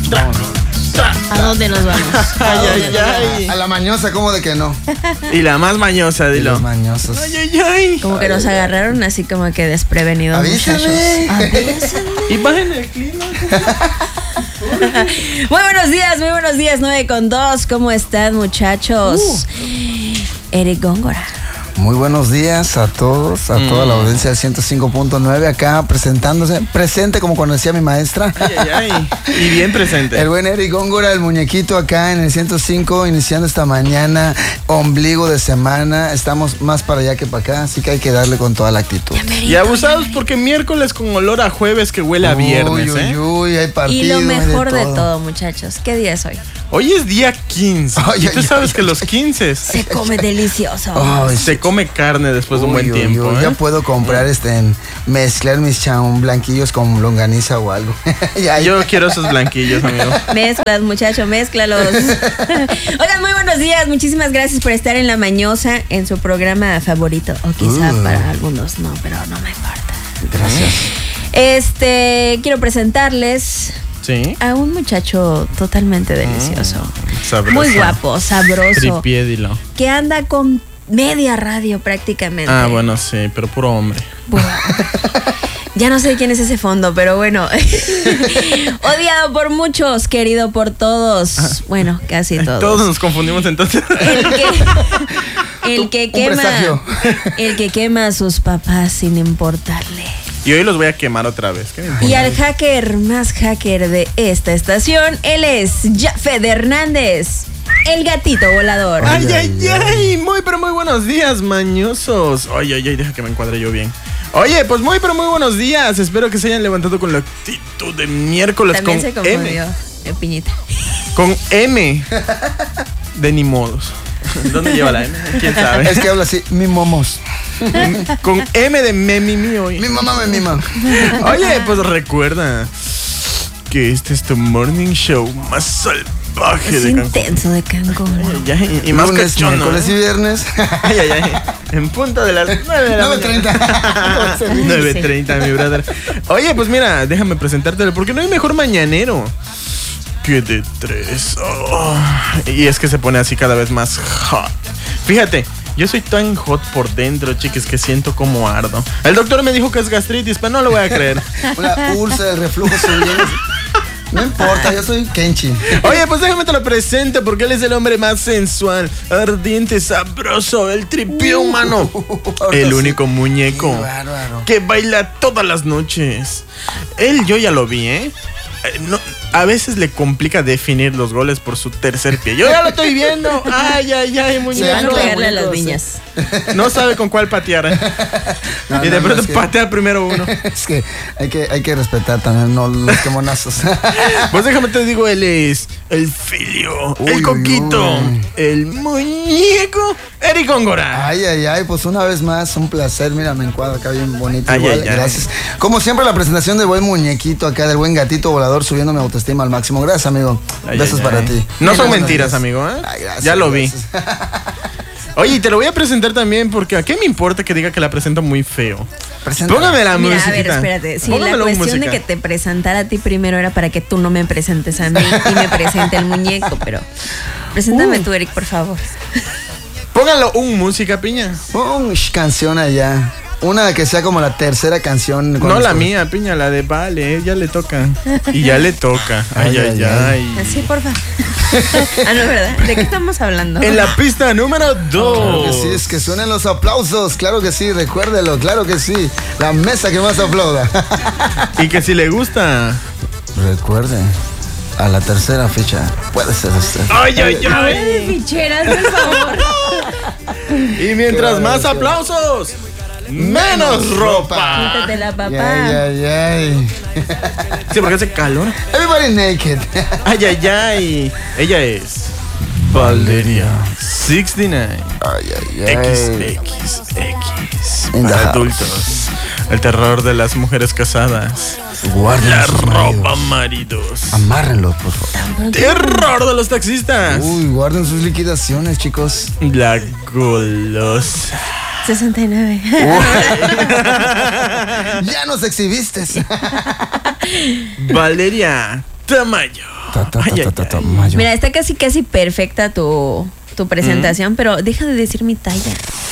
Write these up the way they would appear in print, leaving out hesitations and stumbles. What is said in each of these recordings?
¿A dónde nos vamos? A la mañosa, ¿cómo de que no? Y la más mañosa, dilo. Los mañosos. Como que nos agarraron así como que desprevenidos. Avísame. Y bajen el clima. Muy buenos días, 9:02. ¿Cómo están, muchachos? Eric Góngora. Muy buenos días a todos, a toda la audiencia del 105.9 acá presentándose, presente como cuando decía mi maestra. Y bien presente. El buen Eric Góngora, el muñequito acá en el 105, iniciando esta mañana, ombligo de semana. Estamos más para allá que para acá, así que hay que darle con toda la actitud. Y abusados porque miércoles con olor a jueves que huele a viernes, Uy, hay partido. Y lo mejor de todo, muchachos, ¿qué día es hoy? Hoy es día 15. Y tú sabes que los 15 se come delicioso. Se come carne después de un buen tiempo. Ya puedo comprar mezclar mis blanquillos con longaniza o algo. Yo quiero esos blanquillos, amigo. Mezclas, muchacho, mézclalos. Oigan, muy buenos días. Muchísimas gracias por estar en La Mañosa, en su programa favorito. O quizás para algunos no, pero no me importa. Gracias. Quiero presentarles a un muchacho totalmente delicioso. Sabroso. Muy guapo, sabroso. Tripiédilo. Que anda con media radio prácticamente. Ah, bueno, sí, pero puro hombre. Bueno, ya no sé quién es ese fondo, pero bueno. Odiado por muchos, querido por todos. Bueno, casi todos. Todos nos confundimos entonces. El que quema a sus papás sin importarle. Y hoy los voy a quemar otra vez. Y al hacker más hacker de esta estación, él es Jafet Hernández, el gatito volador. Ay, muy buenos días, mañosos. Ay, deja que me encuadre yo bien. Oye, pues muy buenos días. Espero que se hayan levantado con la actitud de miércoles. También con se confundió, Piñita. Con M de ni modos. ¿Dónde lleva la M? ¿Quién sabe? Es que habla así, mi momos. Con M de me mimi hoy. Mi mamá me mima. Oye, pues recuerda que este es tu morning show más salvaje es de Cancún. Intenso de Cancún. Y más lunes, miércoles y viernes. En punto de las 9:30. 9:30, mi brother. Oye, pues mira, déjame presentártelo porque no hay mejor mañanero que de 3. Y es que se pone así cada vez más hot. Fíjate, yo soy tan hot por dentro, chiques, que siento como ardo. El doctor me dijo que es gastritis, pero no lo voy a creer. Una úlcera, el reflujo subiendo. No importa, yo soy Kenchi. Oye, pues déjame te lo presento porque él es el hombre más sensual, ardiente, sabroso, el tripié humano. El único muñeco que baila todas las noches. Yo ya lo vi, No, a veces le complica definir los goles por su tercer pie. Yo ya lo estoy viendo. Ay, muñeco. Se van a pegarle a las viñas. No sabe con cuál patear. Y de pronto patea primero uno. Es que hay que respetar también los quemonazos. Pues déjame te digo, él es el filio, el coquito, el muñeco, Eric Góngora. Ay, pues una vez más, un placer. Mira, me encuadro acá bien bonito. Gracias. Como siempre, la presentación del buen muñequito acá, del buen gatito volador, subiendo mi autoestima al máximo. Gracias, amigo. Besos para ti. No son mentiras, amigo, Ay, gracias, ya lo vi. Oye, y te lo voy a presentar también porque ¿a qué me importa que diga que la presento muy feo? Póngame la música. A ver, espérate. Si la cuestión de que te presentara a ti primero era para que tú no me presentes a mí y me presente el muñeco, pero preséntame tú, Eric, por favor. Póngalo música, piña. Canción allá. Una que sea como la tercera canción. No la mía, piña, la de Vale, ya le toca. Y ya le toca. Ay. Así, porfa. No, ¿verdad? ¿De qué estamos hablando? En la pista número 2. Claro que sí, es que suenen los aplausos. Claro que sí, recuérdelo, claro que sí. La mesa que más aplauda. Y que si le gusta. Recuerde, a la tercera ficha puede ser usted. Ay. De ficheras, por favor. Y mientras más aplausos, menos ropa. Quítatela, papá. Ay. Sí, porque hace calor. Everybody naked. Ay. Ella es Valeria 69. XXX. Para adultos. El terror de las mujeres casadas. Guarden la sus ropa, maridos. Amárrenlos, por favor. Terror de los taxistas. Guarden sus liquidaciones, chicos. La golosa. 69. Ya nos exhibiste. Valeria Tamayo. Mira, está casi perfecta tu presentación, pero deja de decir mi talla.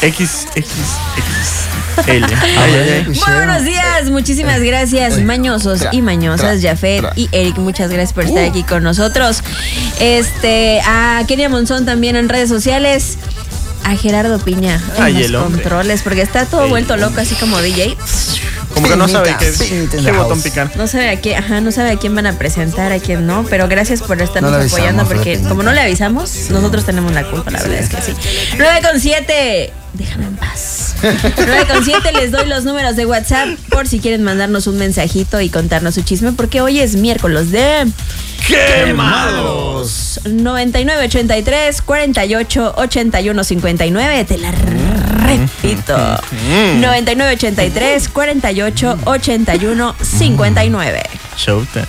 XXXL. Buenos días, muchísimas gracias, mañosos y mañosas, Jafet y Eric, muchas gracias por estar aquí con nosotros. A Kenia Monzón también en redes sociales. A Gerardo Piña en los controles, porque está todo vuelto loco, así como DJ. Como que no sabe qué botón picar. No sabe a quién van a presentar, a quién no, pero gracias por estarnos apoyando, porque como no le avisamos, nosotros tenemos la culpa, la verdad es que sí. 9:07, déjame en paz. 9:07, les doy los números de WhatsApp por si quieren mandarnos un mensajito y contarnos su chisme, porque hoy es miércoles de ¡Quemados! 9983 48 81 59. Te la repito. 9983 48 81 59. Showtime.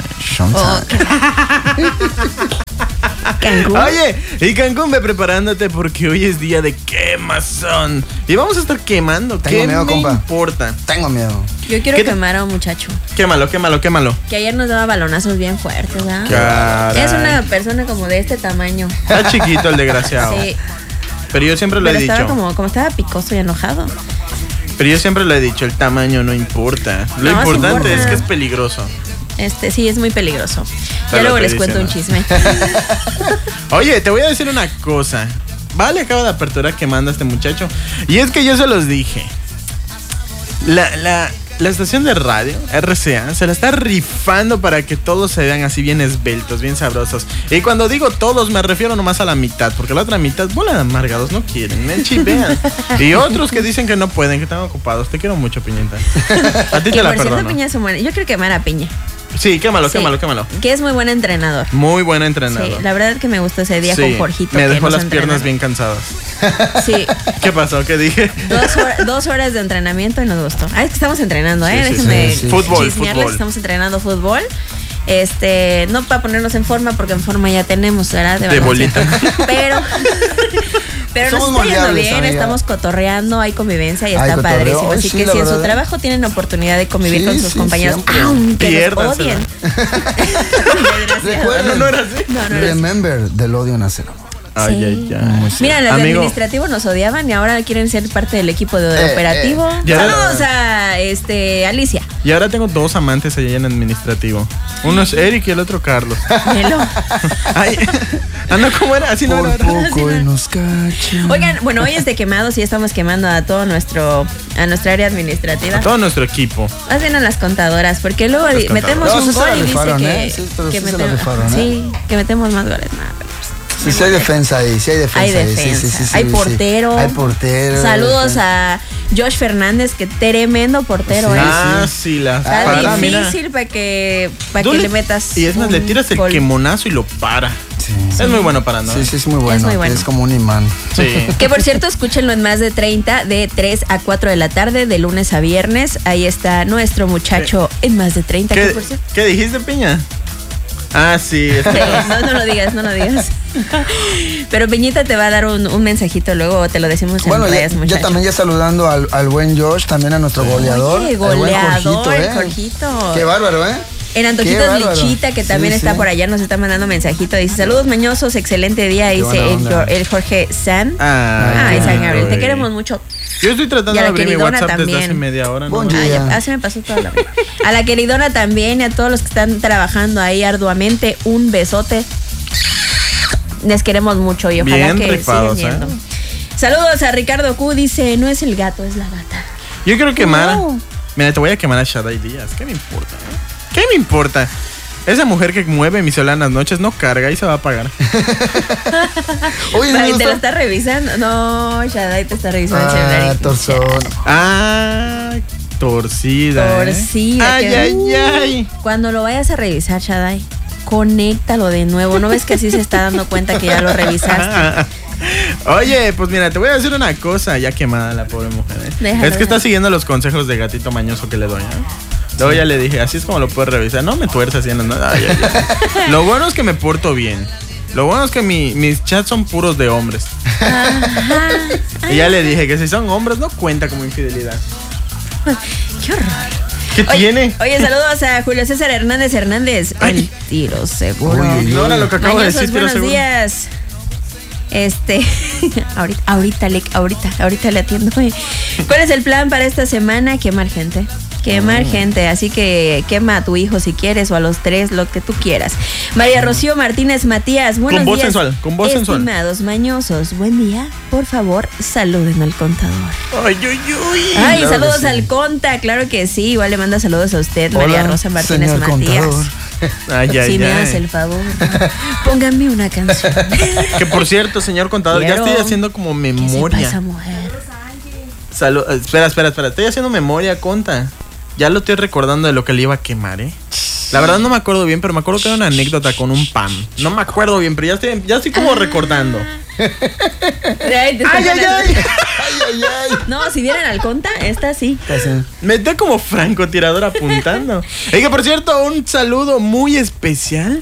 Cancún. Oye, y Cancún, ve preparándote porque hoy es día de quemazón. Y vamos a estar quemando. Tengo miedo, compa. Importa? Tengo miedo. Yo quiero quemar a un muchacho. Quémalo. Que ayer nos daba balonazos bien fuertes, ¿verdad? Caray. Es una persona como de este tamaño. Está chiquito el desgraciado. Sí. Pero yo siempre lo he dicho. Estaba como estaba picoso y enojado. Pero yo siempre lo he dicho, el tamaño no importa. Lo importante es que es peligroso. Sí, es muy peligroso. Ya luego les cuento un chisme. Oye, te voy a decir una cosa. Vale, acaba de aperturar quemando a este muchacho. Y es que yo se los dije. La estación de radio, RCA, se la está rifando para que todos se vean así bien esbeltos, bien sabrosos. Y cuando digo todos, me refiero nomás a la mitad, porque la otra mitad, bola de amargados, no quieren, me chivean. Y otros que dicen que no pueden, que están ocupados. Te quiero mucho, Piñita. A ti te la perdono. Piña es buena. Yo creo que quemar a Piña. Sí, quémalo. Que es muy buen entrenador. Muy buen entrenador. Sí, la verdad es que me gustó ese día con Jorgito. Me dejó las piernas bien cansadas. Sí. ¿Qué pasó? ¿Qué dije? 2 horas de entrenamiento y nos gustó. Es que estamos entrenando, Sí, déjenme Fútbol. Estamos entrenando fútbol. No para ponernos en forma, porque en forma ya tenemos, ¿verdad? De bolita. Pero nos está yendo bien, amiga. Estamos cotorreando, hay convivencia y está padrísimo. Así que si en su trabajo tienen oportunidad de convivir con sus compañeros, aunque los odien. ¿Recuerdan? ¿No era así? No, Remember, del odio nace el amor. Ay. Mira, los de administrativo nos odiaban y ahora quieren ser parte del equipo de operativo. Saludos a Alicia. Y ahora tengo 2 amantes allá en administrativo. Uno es Eric y el otro Carlos. No, ¿cómo era? Así no era. Poco y nos cachan. Oigan, bueno, hoy es de quemados y estamos quemando a todo nuestra área administrativa. A todo nuestro equipo. Más bien a las contadoras, porque luego metemos un gol y dice que metemos más goles. Sí, hay defensa ahí, sí. Hay portero. Saludos a Josh Fernández, que tremendo portero es. Está difícil para que le metas. Y es más, le tiras el quemonazo y lo para. Sí. Es muy bueno parando. Sí, es muy bueno. Es como un imán. Sí. Que por cierto, escúchenlo en Más de 30, de 3 a 4 de la tarde, de lunes a viernes. Ahí está nuestro muchacho en Más de 30. ¿Qué dijiste, Piña? Sí. No lo digas. Pero Peñita te va a dar un mensajito luego, te lo decimos en redes, muchachos. Yo también saludando al buen Josh, también a nuestro goleador. Oye, goleador, el Jorgito. Qué bárbaro, En Antojitos Lichita, que también está por allá, nos está mandando mensajito. Dice, saludos mañosos, excelente día. Dice el Jorge San. San Gabriel, te queremos mucho. Yo estoy tratando de abrir mi WhatsApp también. Desde hace media hora. Se me pasó toda la vida. A la queridona también y a todos los que están trabajando ahí arduamente, un besote. Les queremos mucho y ojalá que sigan yendo. Saludos a Ricardo Q, dice, no es el gato, es la gata. Yo quiero quemar. Mira, te voy a quemar a Shadai Díaz. ¿Qué me importa? ¿Qué me importa? Esa mujer que mueve mi celular en las noches no carga y se va a apagar. Oye, ¿te lo está revisando? No, Shadai te está revisando el celular. Torcida. Ay. Cuando lo vayas a revisar, Shadai, conéctalo de nuevo. ¿No ves que así se está dando cuenta que ya lo revisaste? Oye, pues mira, te voy a decir una cosa. Ya quemada la pobre mujer, Es que está siguiendo los consejos de gatito mañoso que le doy, Luego ya le dije, así es como lo puedes revisar. No me tuerzas haciendo nada. Lo bueno es que me porto bien. Lo bueno es que mis chats son puros de hombres. Y ya le dije que si son hombres no cuenta como infidelidad. Qué horror. ¿Qué tiene? Oye, saludos a Julio César Hernández. El tiro seguro. Ahora lo que acabo de decir, tiro seguro. Buenos días. Ahorita le atiendo. ¿Cuál es el plan para esta semana? Quemar gente. Así que quema a tu hijo si quieres o a los 3, lo que tú quieras. María Rocío Martínez Matías, buenos días. Con voz sensual. Estimados mañosos, buen día. Por favor, saluden al contador. Ay, claro, saludos al conta, claro que sí. Igual le manda saludos a usted, Hola, María Rosa Martínez Matías. Si me hace el favor, póngame una canción. Que por cierto, señor contador, ya estoy haciendo como memoria. ¿Qué pasa, mujer? Espera. Estoy haciendo memoria, conta. Ya lo estoy recordando de lo que le iba a quemar, ¿eh? La verdad no me acuerdo bien, pero me acuerdo que era una anécdota con un pan. No me acuerdo bien, pero ya estoy como recordando. Ay. No, si vieran al conta, esta sí. Me está como francotirador apuntando. Y que por cierto, un saludo muy especial.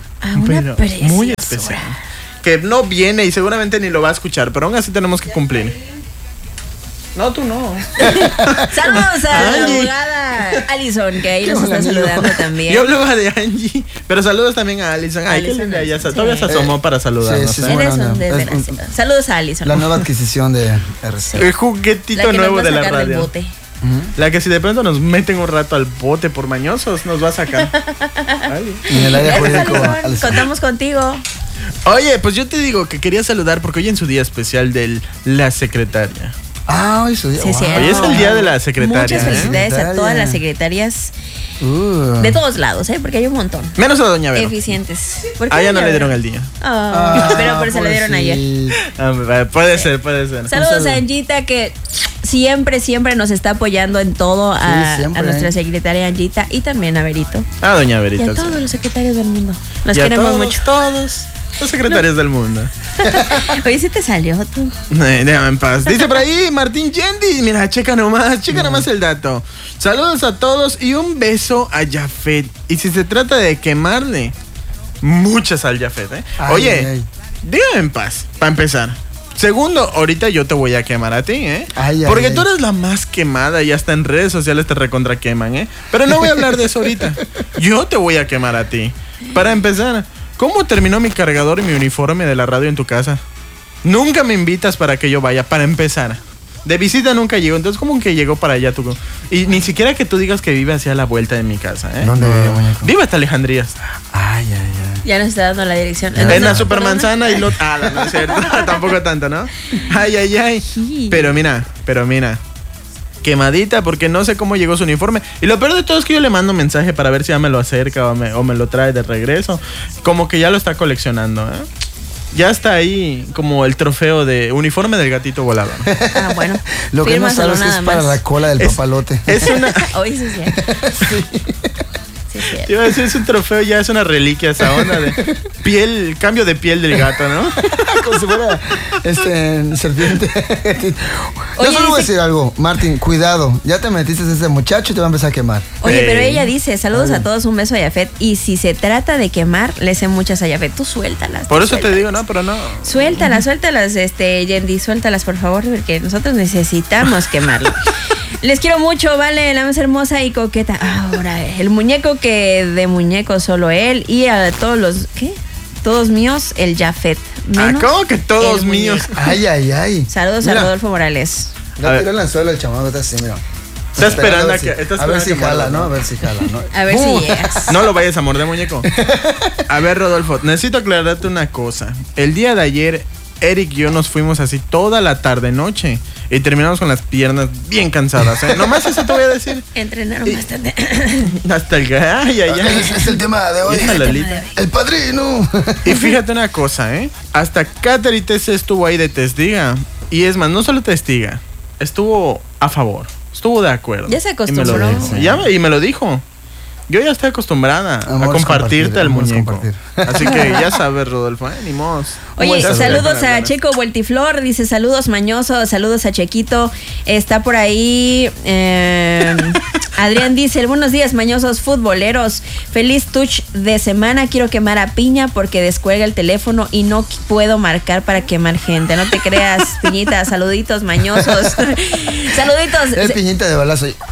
Muy especial. Que no viene y seguramente ni lo va a escuchar, pero aún así tenemos que cumplir. No, tú no. Saludos a la abogada Alison, que ahí nos está saludando también. Yo hablaba de Angie, pero saludos también a Alison. Ay, qué linda, ella todavía se asomó para saludarnos. Sí, saludos a Alison. La nueva adquisición de RC. El juguetito nuevo de la radio. La que si de pronto nos meten un rato al bote por mañosos, nos va a sacar. En el área jurídico. Contamos contigo. Oye, pues yo te digo que quería saludar porque hoy en su día especial de la secretaria. Hoy es el día. Hoy es el día de la secretaria. Muchas felicidades a todas las secretarias de todos lados, porque hay un montón. Menos a doña Vero. Eficientes. A ella no le dieron el día. Pero se le dieron ayer. Puede ser. Saludos a Angita, que siempre nos está apoyando en todo. A nuestra secretaria Angita y también a Verito. A doña Verito. Y a todos los secretarios del mundo. Los queremos mucho. Todos los secretarios del mundo. Oye, ¿sí te salió tú? Déjame en paz. Dice por ahí Martín Yendi. Mira, checa nomás el dato. Saludos a todos y un beso a Jafet. Y si se trata de quemarle, muchas al Jafet, ¿eh? Oye, déjame en paz, para empezar. Segundo, ahorita yo te voy a quemar a ti, ¿eh? Porque tú eres la más quemada y hasta en redes sociales te recontra queman, ¿eh? Pero no voy a hablar de eso ahorita. Yo te voy a quemar a ti. Para empezar, ¿cómo terminó mi cargador y mi uniforme de la radio en tu casa? Nunca me invitas para que yo vaya, para empezar. De visita nunca llegó, entonces ¿cómo que llegó para allá tú? Y ni siquiera que tú digas que vive hacia la vuelta de mi casa, ¿eh? ¿Dónde vive, muñeco? Vive hasta Alejandrías. Ya nos está dando la dirección. En la Supermanzana y no es cierto. Tampoco tanto, ¿no? Sí. Pero mira. Quemadita porque no sé cómo llegó su uniforme. Y lo peor de todo es que yo le mando mensaje para ver si ya me lo acerca o me lo trae de regreso. Como que ya lo está coleccionando, ¿eh? Ya está ahí como el trofeo de uniforme del gatito volador. Bueno. Lo que no sabes es para la cola del papalote. Es una... Hoy sí. Te iba a decir, es un trofeo, ya es una reliquia esa onda de piel, cambio de piel del gato, ¿no? Como si fuera serpiente. Yo solo voy a decir algo, Martín, cuidado, ya te metiste a ese muchacho y te va a empezar a quemar. Oye, pero ella dice, saludos a todos, un beso a Jafet, y si se trata de quemar, le sé muchas a Jafet, tú suéltalas. Por eso te digo, no, pero no. Suéltalas, Yendi, suéltalas por favor, porque nosotros necesitamos quemarlo. Les quiero mucho, vale, la más hermosa y coqueta. Ahora, el muñeco que de muñeco solo él y a todos los... ¿Qué? Todos míos, el Jafet. ¿Cómo que todos míos? Ay. Saludos a Rodolfo Morales. Ya tiró el anzuelo el chamaco, está así, mira. Está esperando a ver si jala, ¿no? A ver si jala, ¿no? A ver si llegas. No lo vayas a morder, muñeco. A ver, Rodolfo, necesito aclararte una cosa. El día de ayer, Eric y yo nos fuimos así toda la tarde-noche y terminamos con las piernas bien cansadas, ¿eh? Nomás eso te voy a decir. Entrenaron bastante. Hasta el... Es el tema de hoy. El padrino. Y fíjate una cosa, ¿eh? Hasta Catherine Tese estuvo ahí de testiga. Y es más, no solo testiga, estuvo a favor. Estuvo de acuerdo. Ya se acostumbró. Y me lo dijo. Yo ya estoy acostumbrada a compartirte el muñeco. Así que ya sabes, Rodolfo, ni mos. Oye, saludos a Checo Vueltiflor, dice saludos mañosos, saludos a Chequito. Está por ahí Adrián dice, buenos días mañosos futboleros, feliz touch de semana, quiero quemar a Piña porque descuelga el teléfono y no puedo marcar para quemar gente. No te creas, Piñita, saluditos mañosos. Saluditos. Es Piñita de balazo.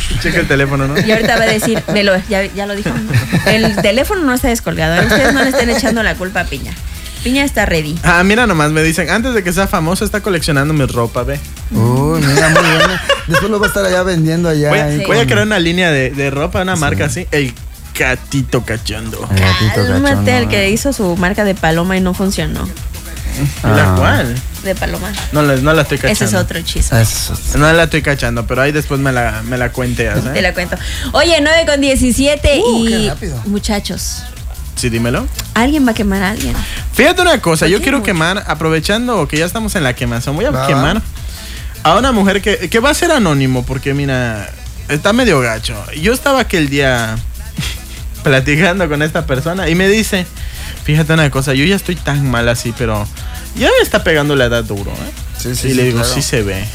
Checa el teléfono, ¿no? Y ahorita va a decir, ya lo dijo. El teléfono no está descolgado. Ustedes no le estén echando la culpa a Piña. Piña está ready. Mira nomás, me dicen, antes de que sea famoso está coleccionando mi ropa, ve. Uy, mira, muy bien. Después lo va a estar allá vendiendo allá. Voy a crear una línea de ropa, una marca así. El gatito cachondo. Cálmate, el que hizo su marca de paloma y no funcionó. ¿La cual? De paloma. No la estoy cachando. Ese es otro hechizo. No la estoy cachando, pero ahí después me la cuenteas, ¿eh? Te la cuento. Oye, 9:17 y qué rápido. Muchachos. Sí, dímelo. Alguien va a quemar a alguien. Fíjate una cosa, yo quiero quemar, aprovechando que ya estamos en la quemación, voy a quemar a una mujer que va a ser anónimo, porque mira, está medio gacho. Yo estaba aquel día platicando con esta persona y me dice, fíjate una cosa, yo ya estoy tan mal así, pero ya me está pegando la edad duro, ¿eh? Sí, y le digo, claro. Sí se ve.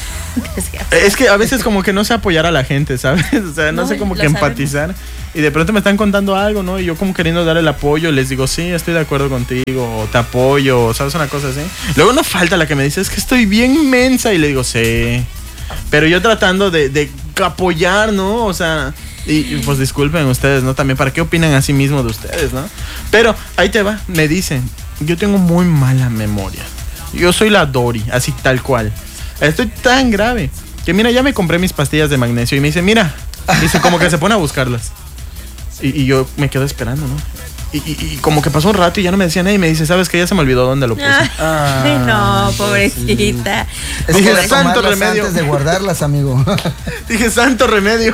Es que a veces como que no sé apoyar a la gente, ¿sabes? O sea, no sé como que empatizar. Y de pronto me están contando algo, ¿no? Y yo como queriendo dar el apoyo, les digo, sí, estoy de acuerdo contigo, o te apoyo, ¿sabes? Una cosa así. Luego no falta la que me dice, es que estoy bien mensa. Y le digo, sí. Pero yo tratando de apoyar, ¿no? O sea, y pues disculpen ustedes, ¿no? También, ¿para qué opinan a sí mismos de ustedes, no? Pero ahí te va, me dicen, yo tengo muy mala memoria. Yo soy la Dory, así tal cual. Estoy tan grave que mira, ya me compré mis pastillas de magnesio. Y me dice, mira, dice, como que se pone a buscarlas. Y yo me quedo esperando, ¿no? Y como que pasó un rato y ya no me decía nada. Y me dice, ¿sabes qué? Ya se me olvidó dónde lo puse. Ay, no, pobrecita. Es dije, que santo remedio. Antes de guardarlas, amigo. Dije, santo remedio.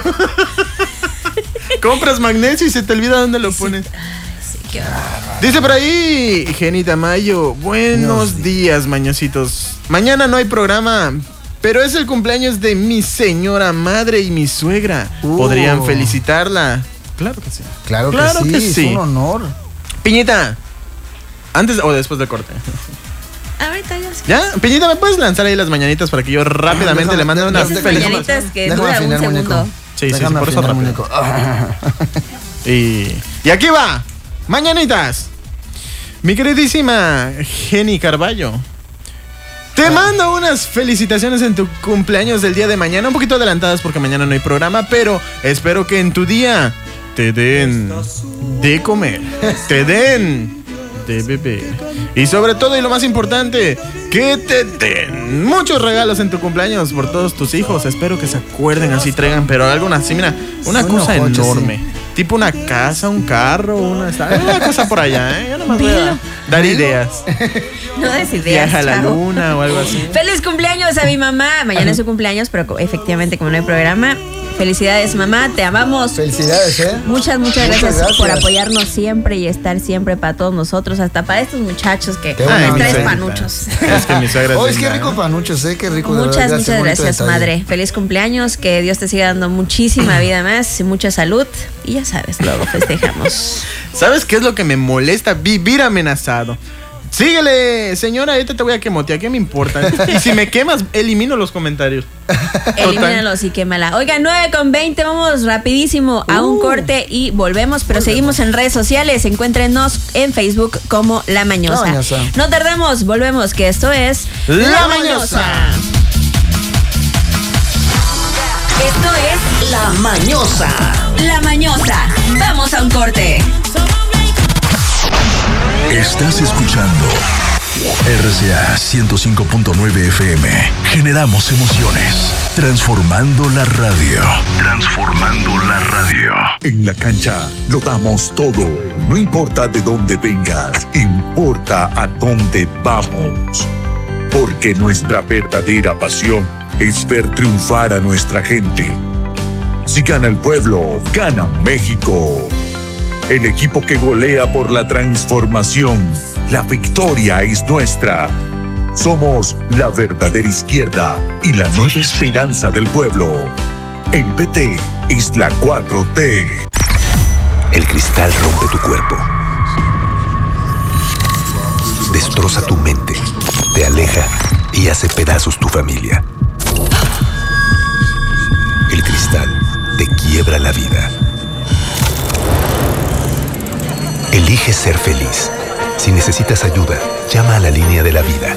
Compras magnesio y se te olvida dónde lo pones. Sí, qué horror. Dice por ahí, Genita Mayo, buenos días, mañositos. Mañana no hay programa, pero es el cumpleaños de mi señora madre y mi suegra. ¿Podrían felicitarla? Claro que sí. Claro que sí. Es un honor. Piñita, ¿antes o después del corte? Ahorita ya. ¿Ya? Piñita, ¿me puedes lanzar ahí las mañanitas para que yo rápidamente le mande unas mañanitas que dura un segundo? Sí, por eso rápido. Y aquí va. Mañanitas. Mi queridísima Jenny Carballo, te mando unas felicitaciones en tu cumpleaños del día de mañana, un poquito adelantadas porque mañana no hay programa, pero espero que en tu día te den de comer, te den de beber y sobre todo, y lo más importante, que te den muchos regalos en tu cumpleaños por todos tus hijos. Espero que se acuerden, así traigan, pero algo así, mira, una cosa enorme. Tipo una casa, un carro, una cosa por allá, ¿eh? Yo nomás voy a dar ideas. No des ideas. Viaja a la luna o algo así. ¡Feliz cumpleaños a mi mamá! Mañana es su cumpleaños, pero efectivamente, como no hay programa, felicidades, mamá, te amamos. Felicidades, ¿eh? Muchas gracias por apoyarnos siempre y estar siempre para todos nosotros, hasta para estos muchachos que traes panuchos. Es que mi suegra es que rico panuchos, qué rico. Muchas gracias, madre. Feliz cumpleaños, que Dios te siga dando muchísima vida más y mucha salud. Y ya sabes, luego festejamos. ¿Sabes qué es lo que me molesta? Vivir amenazado. Síguele, señora, ahorita te voy a quemotear, ¿qué me importa? Y si me quemas, elimino los comentarios. Elimínalos y quémala. Oiga, 9:20, vamos rapidísimo a un corte y volvemos, pero seguimos en redes sociales. Encuéntrenos en Facebook como La Mañosa. La Mañosa. No tardamos, volvemos, que esto es La Mañosa. Esto es La Mañosa. La Mañosa. Vamos a un corte. Estás escuchando RCA 105.9 FM. Generamos emociones. Transformando la radio. Transformando la radio. En la cancha lo damos todo. No importa de dónde vengas, importa a dónde vamos. Porque nuestra verdadera pasión es ver triunfar a nuestra gente. Si gana el pueblo, gana México. El equipo que golea por la transformación. La victoria es nuestra. Somos la verdadera izquierda y la nueva esperanza del pueblo. El PT es la 4T. El cristal rompe tu cuerpo. Destroza tu mente. Te aleja y hace pedazos tu familia. El cristal te quiebra la vida. Elige ser feliz. Si necesitas ayuda, llama a la línea de la vida.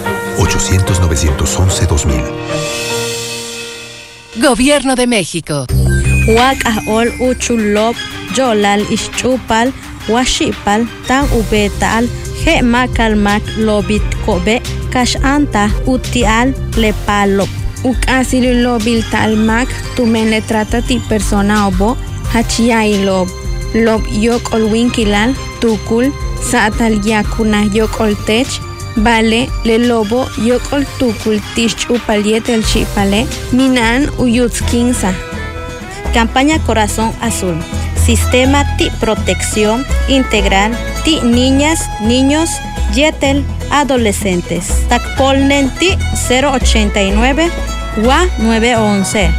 800-911-2000. Gobierno de México. Wakahol uchulop Yolal Ischupal Washipal Tan Ubetal He Makalmak Lobit Kobe Kashanta Utial Lepalop Ukasil Lobil Talmak Tumene trata ti persona obo Hachiai Lob Lob Yok Olwinkilal Tukul Saatal Yakuna Yok Oltech Vale le lobo Yok Oltukul Tish Upaliet el Chipale Minan Uyutskinsa. Campaña Corazón Azul. Sistema TI Protección Integral TI Niñas, Niños, Yetel, Adolescentes. Tacpolnen TI 089 WA 911.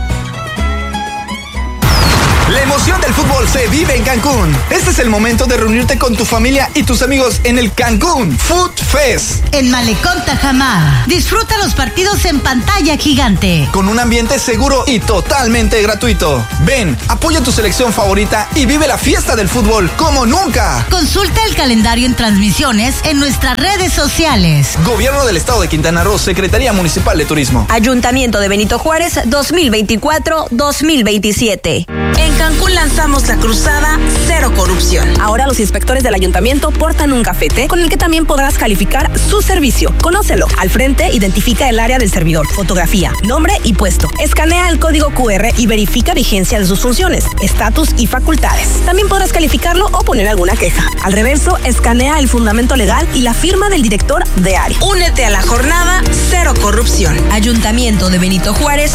La emoción del fútbol se vive en Cancún. Este es el momento de reunirte con tu familia y tus amigos en el Cancún Food Fest. En Malecón Tajamar. Disfruta los partidos en pantalla gigante. Con un ambiente seguro y totalmente gratuito. Ven, apoya tu selección favorita y vive la fiesta del fútbol como nunca. Consulta el calendario en transmisiones en nuestras redes sociales. Gobierno del Estado de Quintana Roo, Secretaría Municipal de Turismo. Ayuntamiento de Benito Juárez 2024-2027. En Cancún lanzamos la cruzada Cero Corrupción. Ahora los inspectores del ayuntamiento portan un gafete con el que también podrás calificar su servicio. Conócelo. Al frente, identifica el área del servidor, fotografía, nombre y puesto. Escanea el código QR y verifica vigencia de sus funciones, estatus y facultades. También podrás calificarlo o poner alguna queja. Al reverso, escanea el fundamento legal y la firma del director de área. Únete a la jornada Cero Corrupción. Ayuntamiento de Benito Juárez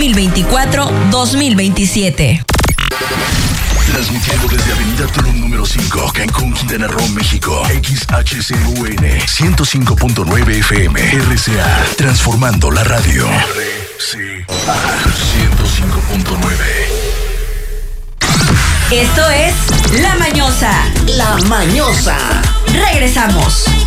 2024-2027. Transmitiendo desde Avenida Tulum número 5, Cancún, Quintana Roo, México. XHCUN 105.9 FM. RCA. Transformando la radio. RCA 105.9. Esto es La Mañosa. La Mañosa. Regresamos.